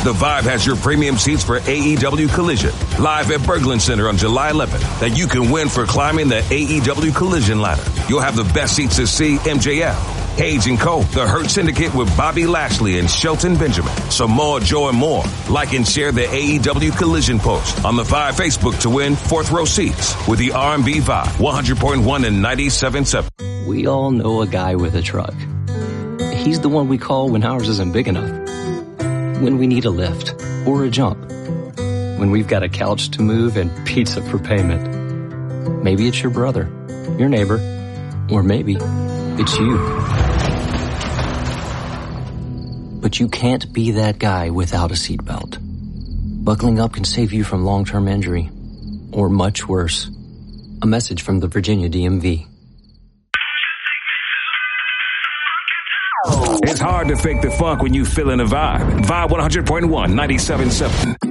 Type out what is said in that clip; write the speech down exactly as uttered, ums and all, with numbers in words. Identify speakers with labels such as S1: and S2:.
S1: The Vibe has your premium seats for A E W Collision, live at Berglund Center on July eleventh, that you can win for climbing the A E W Collision ladder. You'll have the best seats to see M J F, Page and Co., The Hurt Syndicate with Bobby Lashley and Shelton Benjamin, Samoa Joe and more. Like and share the A E W Collision post on the Vibe Facebook to win fourth row seats with the R and B Vibe, one hundred point one and ninety-seven point seven.
S2: We all know a guy with a truck. He's the one we call when ours isn't big enough. When we need a lift or a jump. When we've got a couch to move and pizza for payment. Maybe it's your brother, your neighbor, or maybe it's you. But you can't be that guy without a seatbelt. Buckling up can save you from long-term injury, or much worse. A message from the Virginia D M V.
S1: It's hard to fake the funk when you feel in a vibe. Vibe one hundred point one, ninety-seven point seven.